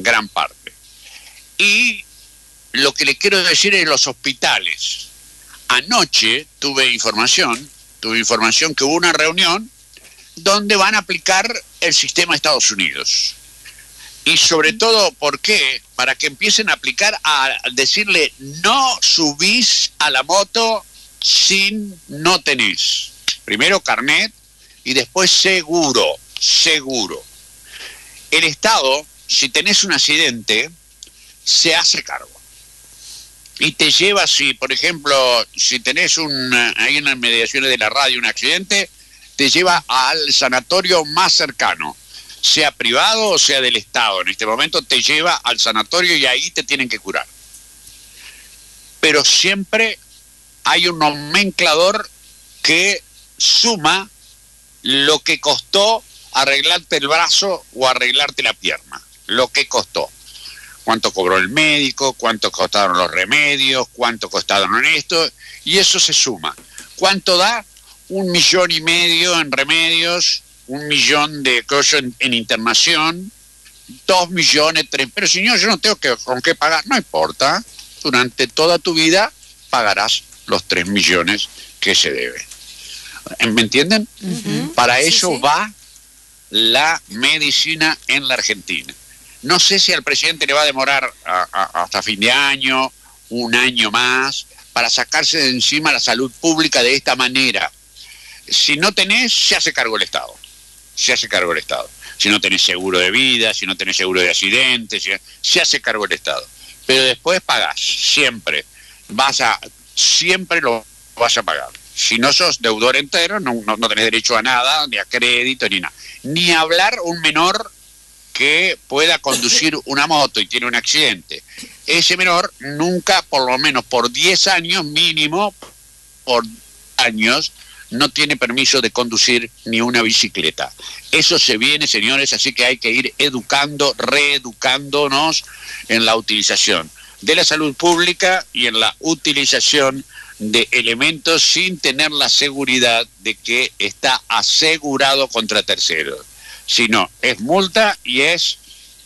gran parte. Y lo que le quiero decir es los hospitales. Anoche tuve información que hubo una reunión donde van a aplicar el sistema de Estados Unidos. Y sobre todo, ¿por qué? Para que empiecen a aplicar, a decirle, no subís a la moto sin no tenés. Primero carnet y después seguro. El Estado, si tenés un accidente, se hace cargo. Y te lleva, si por ejemplo, si tenés ahí en las mediaciones de la radio un accidente, te lleva al sanatorio más cercano, sea privado o sea del Estado. En este momento te lleva al sanatorio y ahí te tienen que curar. Pero siempre hay un nomenclador que suma lo que costó arreglarte el brazo o arreglarte la pierna, lo que costó. Cuánto cobró el médico, cuánto costaron los remedios, cuánto costaron esto, y eso se suma. ¿Cuánto da? 1,5 millones en remedios, 1 millón de cosas en internación, 2 millones, 3. Pero señor, yo no tengo con qué pagar. No importa, durante toda tu vida pagarás los 3 millones que se debe. ¿Me entienden? Para eso va la medicina en la Argentina. No sé si al presidente le va a demorar hasta fin de año, un año más, para sacarse de encima la salud pública de esta manera. Si no tenés, se hace cargo el Estado. Se hace cargo el Estado. Si no tenés seguro de vida, si no tenés seguro de accidentes, se hace cargo el Estado. Pero después pagás, siempre. Siempre lo vas a pagar. Si no sos deudor entero, no tenés derecho a nada, ni a crédito, ni nada. Ni hablar un menor que pueda conducir una moto y tiene un accidente. Ese menor nunca, por lo menos por 10 años mínimo, por años, no tiene permiso de conducir ni una bicicleta. Eso se viene, señores, así que hay que ir reeducándonos en la utilización de la salud pública y en la utilización de elementos sin tener la seguridad de que está asegurado contra terceros. Sino es multa y es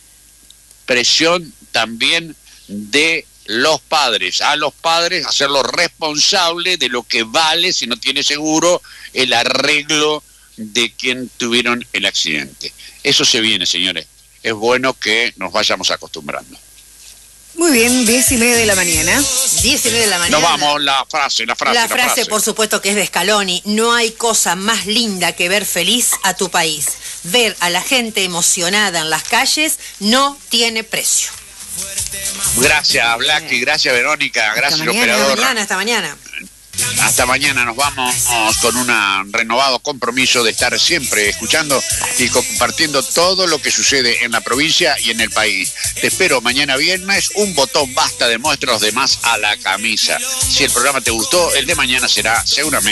presión también de los padres, a los padres hacerlos responsables de lo que vale, si no tiene seguro, el arreglo de quien tuvieron el accidente. Eso se viene, señores. Es bueno que nos vayamos acostumbrando. Muy bien, 10:30 de la mañana. 10:30 de la mañana. Nos vamos, la frase. La frase, por supuesto, que es de Scaloni. No hay cosa más linda que ver feliz a tu país. Ver a la gente emocionada en las calles no tiene precio. Gracias, Blacky, gracias, Verónica, gracias, operador. Hasta mañana. Hasta mañana, nos vamos con un renovado compromiso de estar siempre escuchando y compartiendo todo lo que sucede en la provincia y en el país. Te espero mañana viernes, un botón basta, demuestra los demás a la camisa. Si el programa te gustó, el de mañana será seguramente